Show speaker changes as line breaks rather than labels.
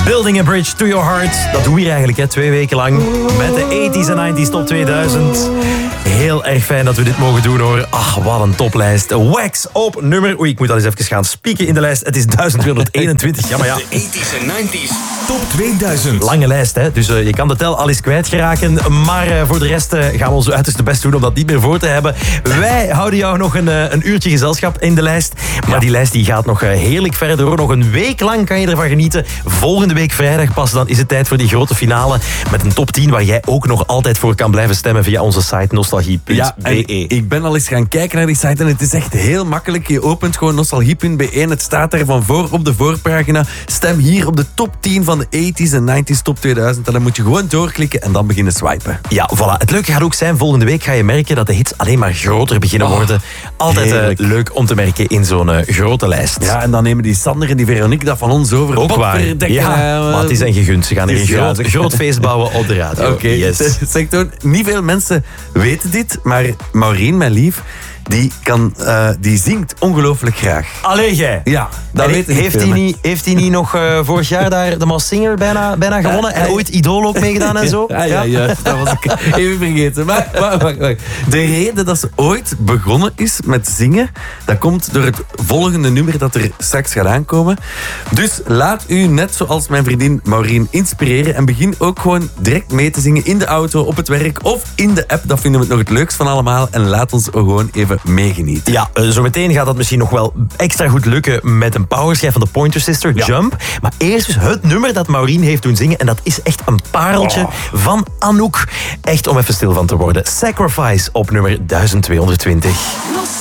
Building a Bridge to Your Heart. Dat doen we hier eigenlijk 2 weken lang. Met de 80s en 90s top 2000. Heel erg fijn dat we dit mogen doen hoor. Ach, wat een toplijst. Wax op nummer... Oei, ik moet al eens even gaan spieken in de lijst. Het is 1221. Ja, maar ja.
De 80s en 90s
Top 2000.
Lange lijst, hè. Dus je kan de tel al eens kwijtgeraken. Maar voor de rest gaan we ons uiterste best doen om dat niet meer voor te hebben. Wij houden jou nog een uurtje gezelschap in de lijst. Maar die lijst die gaat nog heerlijk verder hoor. Nog een week lang kan je ervan genieten. Volgende week vrijdag pas, dan is het tijd voor die grote finale. Met een top 10 waar jij ook nog altijd voor kan blijven stemmen via onze site nostalgie.be.
Ja, ik ben al eens gaan kijken naar die site en het is echt heel makkelijk. Je opent gewoon nostalgie.be en het staat er van voor op de voorpagina. Stem hier op de top 10 van de 80s en 90s top 2000. En dan moet je gewoon doorklikken en dan beginnen swipen.
Ja, voilà. Het leuke gaat ook zijn, volgende week ga je merken dat de hits alleen maar groter beginnen worden. Altijd leuk om te merken in zo'n grote lijst.
Ja, en dan nemen die Sander en die Veronique dat van ons over.
Ook waar. Ja, maar het is een gegund. Ze gaan hier een groot feest bouwen op de radio.
Oké,
yes.
Zeg Toon, niet veel mensen weten dit, maar Maureen, mijn lief, die zingt ongelooflijk graag.
Allee, jij.
Ja, dat
En
weet ik
heeft hij niet nog vorig jaar daar de Masked Singer bijna gewonnen? En ooit Idol ook meegedaan en zo?
Ja, dat was ik even vergeten. Maar wacht. De reden dat ze ooit begonnen is met zingen, dat komt door het volgende nummer dat er straks gaat aankomen. Dus laat u, net zoals mijn vriendin Maureen, inspireren en begin ook gewoon direct mee te zingen in de auto, op het werk of in de app. Dat vinden we het nog het leukst van allemaal. En laat ons gewoon even meegenieten.
Ja, zometeen gaat dat misschien nog wel extra goed lukken met een powerschijf van de Pointer Sister, Jump. Maar eerst dus het nummer dat Maureen heeft doen zingen. En dat is echt een pareltje van Anouk. Echt om even stil van te worden. Sacrifice op nummer 1220.